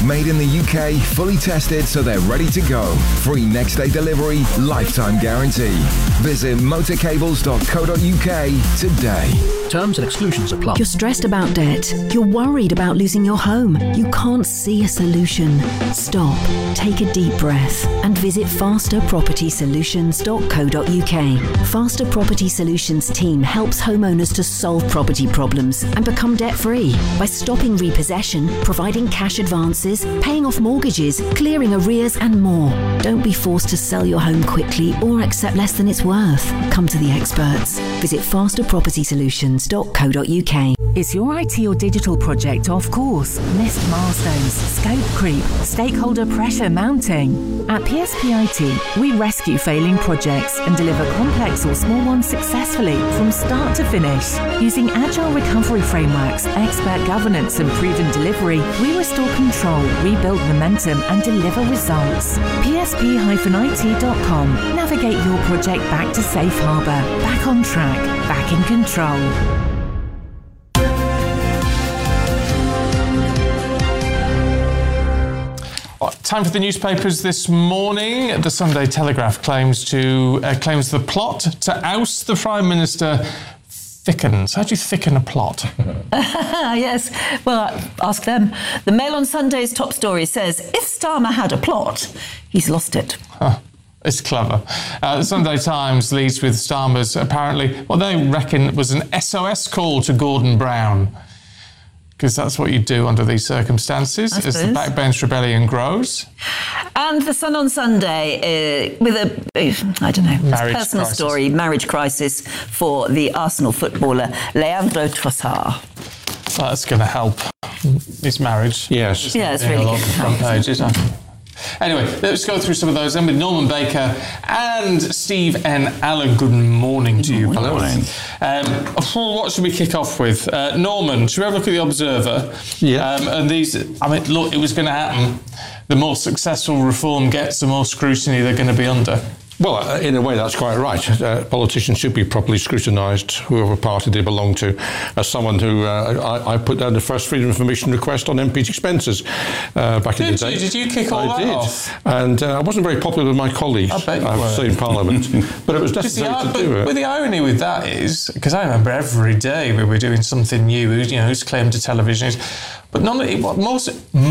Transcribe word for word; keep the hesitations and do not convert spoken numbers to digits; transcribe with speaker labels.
Speaker 1: Made in the U K, fully tested so they're ready to go. Free next day delivery, lifetime guarantee. Visit motorcables dot co dot U K today.
Speaker 2: Terms and exclusions apply.
Speaker 3: You're stressed about debt. You're worried about losing your home. You can't see a solution. Stop. Take a deep breath and visit faster property solutions dot co dot U K. Faster Property Solutions team helps homeowners to solve property problems and become debt-free by stopping repossession, providing cash advances, paying off mortgages, clearing arrears and more. Don't be forced to sell your home quickly or accept less than it's worth. Come to the experts. Visit faster property solutions dot co dot U K.
Speaker 4: Is your I T or digital project off course? Missed milestones, scope creep, stakeholder pressure mounting? At P S P I T, we rescue failing projects and deliver complex or small ones successfully from start to finish. Using agile recovery frameworks, expert governance and proven delivery, we restore control, rebuild momentum and deliver results. P S P I T dot com. Navigate your project back to safe harbour, back on track, back in control.
Speaker 5: Time for the newspapers this morning. The Sunday Telegraph claims to uh, claims the plot to oust the Prime Minister thickens. How do you thicken a plot?
Speaker 6: Yes, well, ask them. The Mail on Sunday's top story says, if Starmer had a plot, he's lost it.
Speaker 5: Huh. It's clever. Uh, the Sunday Times leads with Starmer's apparently what they reckon was an S O S call to Gordon Brown. Because that's what you do under these circumstances as the backbench rebellion grows.
Speaker 6: And the Sun on Sunday uh, with a, I don't know,
Speaker 5: marriage
Speaker 6: personal
Speaker 5: crisis.
Speaker 6: story, marriage crisis for the Arsenal footballer Leandro Trossard.
Speaker 5: Well, that's going to help his marriage.
Speaker 7: Yes.
Speaker 6: Yeah, it's really
Speaker 5: on the front page, isn't it? Anyway, let's go through some of those then with Norman Baker and Steve N. Allen. Good morning to you.
Speaker 7: Hello.
Speaker 5: Um, what should we kick off with? Uh, Norman, should we have a look at the Observer?
Speaker 7: Yeah.
Speaker 5: Um, and these, I mean, look, it was going to happen. The more successful reform gets, the more scrutiny they're going to be under.
Speaker 7: Well, uh, in a way, that's quite right. Uh, politicians should be properly scrutinised, whoever party they belong to. As someone who, uh, I, I put down the first Freedom of Information request on M P's expenses uh, back
Speaker 5: did
Speaker 7: in the day.
Speaker 5: You? Did you kick all
Speaker 7: I
Speaker 5: that
Speaker 7: did.
Speaker 5: off?
Speaker 7: And uh, I wasn't very popular with my colleagues,
Speaker 5: I bet you
Speaker 7: I would say, in Parliament. But it was necessary
Speaker 5: the,
Speaker 7: to
Speaker 5: but,
Speaker 7: do it.
Speaker 5: But the irony with that is, because I remember every day we were doing something new, you know, who's claimed to television, but none of it, what most...